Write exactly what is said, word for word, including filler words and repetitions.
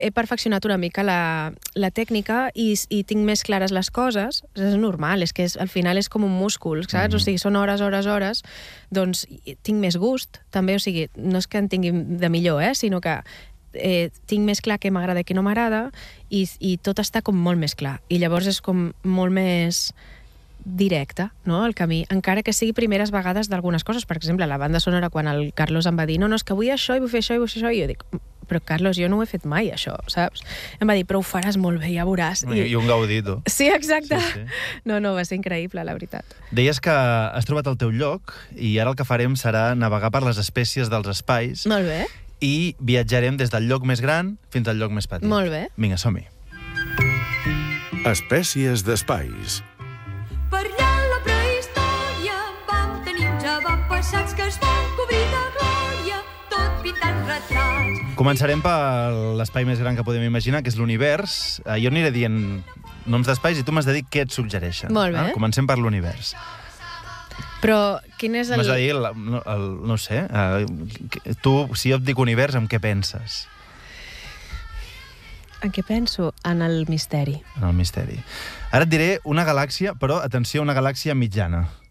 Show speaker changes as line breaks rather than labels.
he perfeccionat una mica la, la tècnica i, i tinc més clares les coses, és normal, és que és, al final és com un múscul, saps? Mm-hmm. O sigui, són hores, hores, hores, doncs tinc més gust, també, o sigui, no és que en tingui de millor, eh? Sinó que eh, tinc més clar què m'agrada i què no m'agrada i, i tot està com molt més clar. I llavors és com molt més directe, no?, el camí, encara que sigui primeres vegades d'algunes coses. Per exemple, la banda sonora, quan el Carlos em va dir no, no, és que vull això, i vull fer això, i vull fer això, i jo dic, però Carlos, jo no ho he fet mai, això, saps? Em va dir, però ho faràs molt bé, ja veuràs.
I, I un gaudito.
Sí, exacte.
Sí, sí.
No, no, va ser increïble, la veritat.
Deies que has trobat el teu lloc i ara el que farem serà navegar per les espècies dels espais.
Molt bé.
I viatjarem des del lloc més gran fins al lloc més petit.
Molt bé.
Vinga, som-hi.
Espècies d'espais.
Per allà la prehistòria vam tenir uns avantpassats que es van cobrir de glòria, tot pintant retrats.
Començarem per l'espai més gran que podem imaginar, que és l'univers. Jo aniré dient noms d'espais i tu m'has de dir què et suggereixen.
Molt bé.
Eh? Comencem per l'univers.
Però quin és el...
M'has de dir, el, el, el, no sé, uh, tu, si jo et dic univers, en què penses?
En què penso? En el misteri.
En el misteri. Ara et diré una galàxia, però, atenció, una galàxia mitjana.